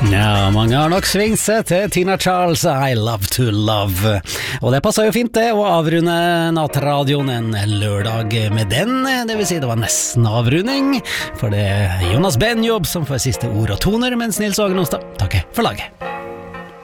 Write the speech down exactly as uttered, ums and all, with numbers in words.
Ja, mange har nok svingt seg til Tina Charles, I Love to Love. Og det passet jo fint det, å avrunde nattradioen en lørdag med den. Det vil si det var nesten avrunding, for det er Jonas Benjob som får siste ord og toner, mens Nils Ågen Onsdag takker for laget.